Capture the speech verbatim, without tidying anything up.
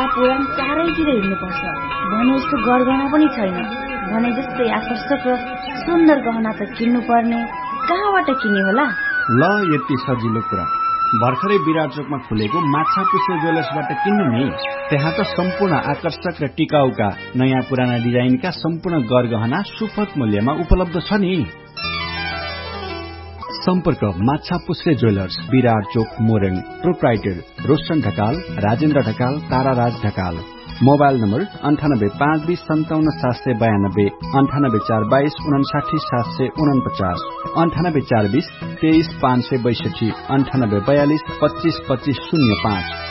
बुवा पुराण चारैतिर हिँड्नुपर्छ भने जस्तो गरगहना पनि छैन। भने जस्तै आकर्षक र सुन्दर गहना त किन्नु पर्ने, कहाँबाट किन्ने होला? ल यति सजिलो कुरा, भर्खरै विराट चोकमा खुलेको माछा पुष्पे ज्वेलर्सबाट किन्नु नि। त्यहाँ त सम्पूर्ण आकर्षक र टिकाउका नयाँ पुराना डिजाइनका सम्पूर्ण गरगहना सुपथ मूल्यमा उपलब्ध छ नि। सम्पर्क माछा पुष्पे ज्वेलर्स, विराट चोक, Morang. Proprietor Roshan Dhakal, Rajendra Dhakal, ताराराज Dhakal. Mobile number अन्ठानब्बे पाँच बीस सन्ताउन्न सात सय बयानब्बे, अन्ठानब्बे चार बाइस उनासाठी सात सय उनपचास, अन्ठानब्बे चार बीस तेइस पाँच सय बैसठी, अन्ठानब्बे बयालिस पच्चीस पच्चीस शून्य पाँच।